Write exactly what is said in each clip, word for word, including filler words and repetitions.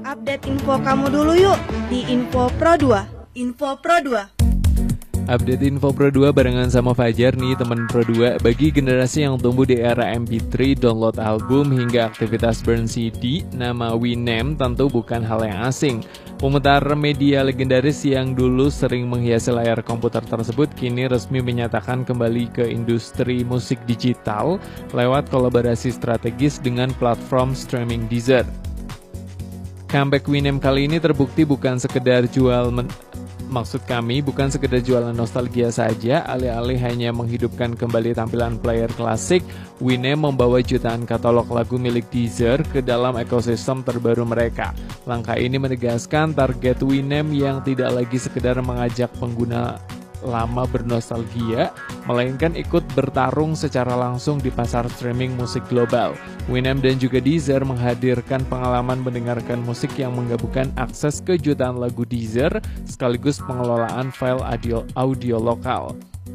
Update info kamu dulu yuk di Info Pro dua. Info Pro dua. Update Info Pro dua barengan sama Fajar nih teman Pro dua. Bagi generasi yang tumbuh di era M P tiga, download album hingga aktivitas burn C D, nama Winamp tentu bukan hal yang asing. Pemutar media legendaris yang dulu sering menghiasi layar komputer tersebut kini resmi menyatakan kembali ke industri musik digital lewat kolaborasi strategis dengan platform streaming Deezer. Comeback Winamp kali ini terbukti bukan sekedar jual men- maksud kami bukan sekedar jualan nostalgia saja, alih-alih hanya menghidupkan kembali tampilan player klasik. Winamp membawa jutaan katalog lagu milik Deezer ke dalam ekosistem terbaru mereka. Langkah ini menegaskan target Winamp yang tidak lagi sekedar mengajak pengguna lama bernostalgia, melainkan ikut bertarung secara langsung di pasar streaming musik global. Winamp dan juga Deezer menghadirkan pengalaman mendengarkan musik yang menggabungkan akses ke jutaan lagu Deezer sekaligus pengelolaan file audio, audio lokal.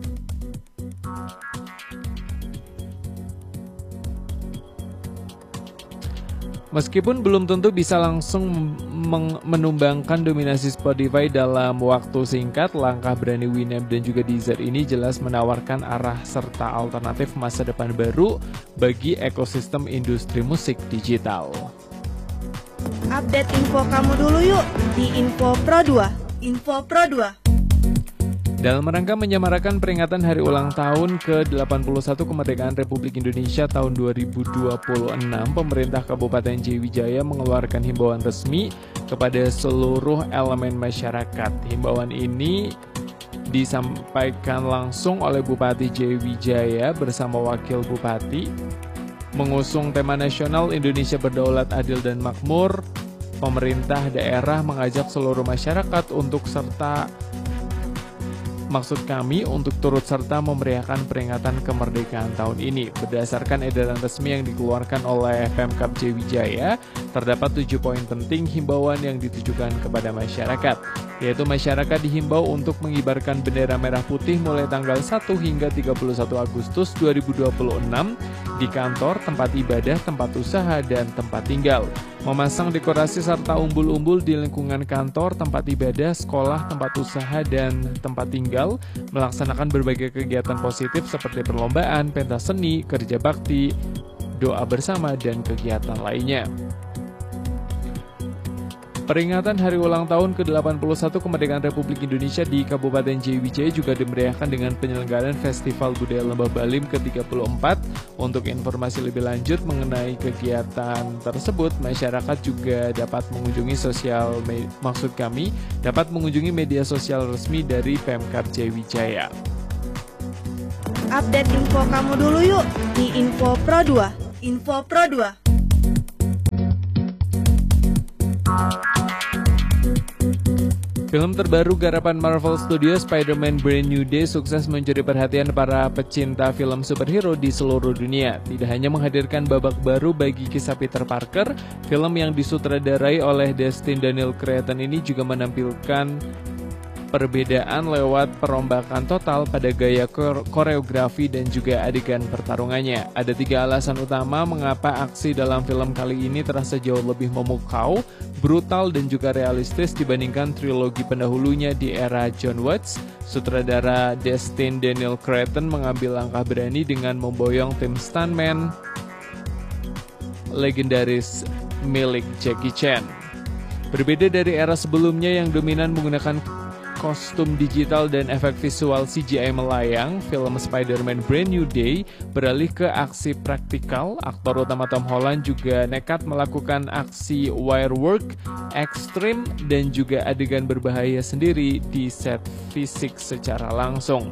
Meskipun belum tentu bisa langsung menumbangkan dominasi Spotify dalam waktu singkat, langkah berani Winamp dan juga Deezer ini jelas menawarkan arah serta alternatif masa depan baru bagi ekosistem industri musik digital. Update info kamu dulu yuk di Info Pro dua. Info Pro dua. Dalam rangka menyemarakan peringatan hari ulang tahun ke delapan puluh satu kemerdekaan Republik Indonesia tahun dua ribu dua puluh enam, pemerintah Kabupaten Jayawijaya mengeluarkan himbauan resmi kepada seluruh elemen masyarakat. Himbauan ini disampaikan langsung oleh Bupati Jayawijaya bersama Wakil Bupati. Mengusung tema nasional Indonesia Berdaulat, Adil dan Makmur, pemerintah daerah mengajak seluruh masyarakat untuk serta Maksud kami untuk turut serta memeriahkan peringatan kemerdekaan tahun ini. Berdasarkan edaran resmi yang dikeluarkan oleh Pemkab Jayawijaya, terdapat tujuh poin penting himbauan yang ditujukan kepada masyarakat, yaitu masyarakat dihimbau untuk mengibarkan bendera merah putih mulai tanggal satu hingga tiga puluh satu Agustus dua ribu dua puluh enam di kantor, tempat ibadah, tempat usaha, dan tempat tinggal. Memasang dekorasi serta umbul-umbul di lingkungan kantor, tempat ibadah, sekolah, tempat usaha, dan tempat tinggal, melaksanakan berbagai kegiatan positif seperti perlombaan, pentas seni, kerja bakti, doa bersama, dan kegiatan lainnya. Peringatan hari ulang tahun ke delapan puluh satu kemerdekaan Republik Indonesia di Kabupaten Jayawijaya juga dimeriahkan dengan penyelenggaraan Festival Budaya Lembah Balim ke tiga puluh empat. Untuk informasi lebih lanjut mengenai kegiatan tersebut, masyarakat juga dapat mengunjungi sosial me- maksud kami dapat mengunjungi media sosial resmi dari Pemkab Jayawijaya. Update info kamu dulu yuk di Info Pro dua. Info Pro dua. Film terbaru garapan Marvel Studios, Spider-Man Brand New Day, sukses mencuri perhatian para pecinta film superhero di seluruh dunia. Tidak hanya menghadirkan babak baru bagi kisah Peter Parker, film yang disutradarai oleh Destin Daniel Cretton ini juga menampilkan perbedaan lewat perombakan total pada gaya koreografi dan juga adegan pertarungannya. Ada tiga alasan utama mengapa aksi dalam film kali ini terasa jauh lebih memukau, brutal, dan juga realistis dibandingkan trilogi pendahulunya di era John Watts. Sutradara Destin Daniel Cretton mengambil langkah berani dengan memboyong tim stuntman legendaris milik Jackie Chan. Berbeda dari era sebelumnya yang dominan menggunakan kostum digital dan efek visual C G I melayang, film Spider-Man Brand New Day beralih ke aksi praktikal. Aktor utama Tom Holland juga nekat melakukan aksi wire work ekstrim dan juga adegan berbahaya sendiri di set fisik secara langsung.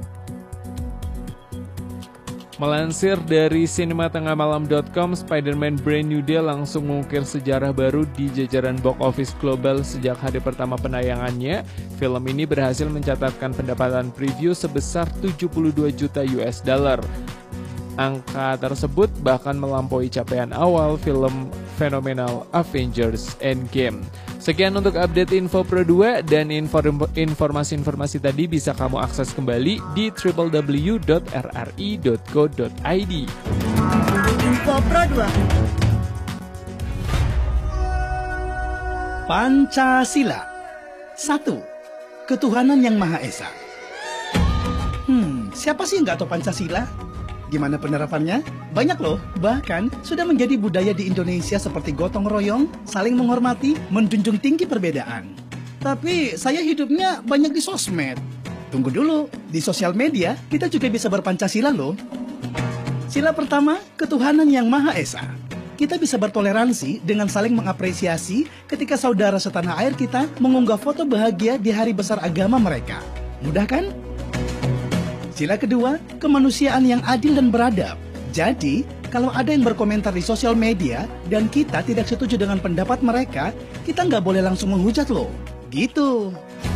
Melansir dari cinema tengah malam dot com, Spider-Man Brand New Day langsung mengukir sejarah baru di jajaran box office global sejak hari pertama penayangannya. Film ini berhasil mencatatkan pendapatan preview sebesar tujuh puluh dua juta U S dollar. Angka tersebut bahkan melampaui capaian awal film fenomenal Avengers Endgame. Sekian untuk update Info Pro dua, dan informasi-informasi tadi bisa kamu akses kembali di w w w dot r r i dot co dot i d. Info Pro dua. Pancasila. Satu, ketuhanan yang Maha Esa. Hmm, siapa sih nggak tahu Pancasila? Gimana penerapannya? Banyak loh, bahkan sudah menjadi budaya di Indonesia seperti gotong royong, saling menghormati, menjunjung tinggi perbedaan. Tapi saya hidupnya banyak di sosmed. Tunggu dulu, di sosial media kita juga bisa berpancasila loh. Sila pertama, ketuhanan yang Maha Esa. Kita bisa bertoleransi dengan saling mengapresiasi ketika saudara setanah air kita mengunggah foto bahagia di hari besar agama mereka. Mudah kan? Sila kedua, kemanusiaan yang adil dan beradab. Jadi, kalau ada yang berkomentar di sosial media dan kita tidak setuju dengan pendapat mereka, kita nggak boleh langsung menghujat loh. Gitu.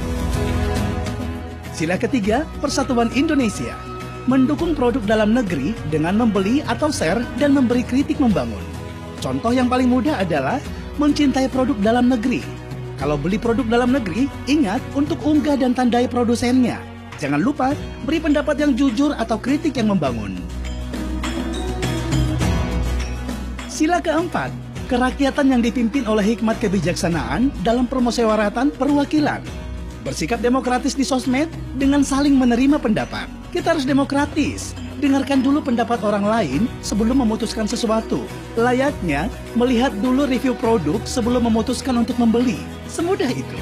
Sila ketiga, persatuan Indonesia. Mendukung produk dalam negeri dengan membeli atau share dan memberi kritik membangun. Contoh yang paling mudah adalah mencintai produk dalam negeri. Kalau beli produk dalam negeri, ingat untuk unggah dan tandai produsennya. Jangan lupa beri pendapat yang jujur atau kritik yang membangun. Sila keempat, kerakyatan yang dipimpin oleh hikmat kebijaksanaan dalam permusyawaratan perwakilan. Bersikap demokratis di sosmed dengan saling menerima pendapat. Kita harus demokratis. Dengarkan dulu pendapat orang lain sebelum memutuskan sesuatu. Layaknya melihat dulu review produk sebelum memutuskan untuk membeli. Semudah itu.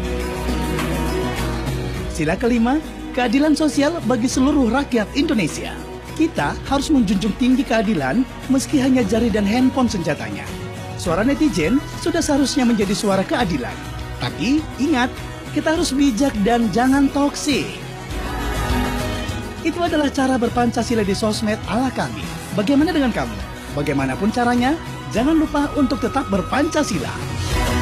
Sila kelima, keadilan sosial bagi seluruh rakyat Indonesia. Kita harus menjunjung tinggi keadilan meski hanya jari dan handphone senjatanya. Suara netizen sudah seharusnya menjadi suara keadilan. Tapi ingat, kita harus bijak dan jangan toksik. Itu adalah cara berpancasila di sosmed ala kami. Bagaimana dengan kamu? Bagaimanapun caranya, jangan lupa untuk tetap berpancasila.